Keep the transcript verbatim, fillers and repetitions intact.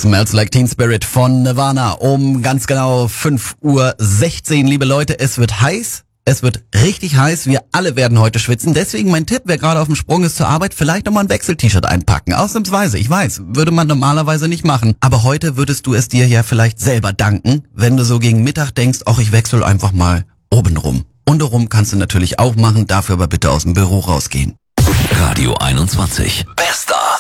Smells Like Teen Spirit von Nirvana um ganz genau fünf Uhr sechzehn. Liebe Leute, es wird heiß. Es wird richtig heiß. Wir alle werden heute schwitzen. Deswegen mein Tipp, wer gerade auf dem Sprung ist zur Arbeit, vielleicht nochmal ein Wechsel-T-Shirt einpacken. Ausnahmsweise. Ich weiß, würde man normalerweise nicht machen. Aber heute würdest du es dir ja vielleicht selber danken, wenn du so gegen Mittag denkst, ach, ich wechsle einfach mal oben rum. Unterrum kannst du natürlich auch machen, dafür aber bitte aus dem Büro rausgehen. Radio einundzwanzig. Bester